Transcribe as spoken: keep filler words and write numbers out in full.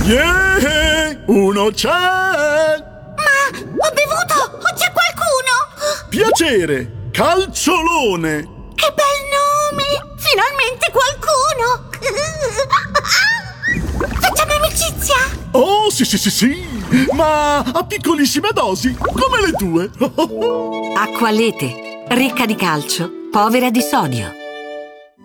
Yeah! Uno c'è! Ma ho bevuto! C'è qualcuno! Piacere! Calciolone! Che bel nome! Finalmente qualcuno! Facciamo amicizia! Oh, sì, sì, sì, sì! Ma a piccolissime dosi, come le tue! Acqua Lete, ricca di calcio, povera di sodio.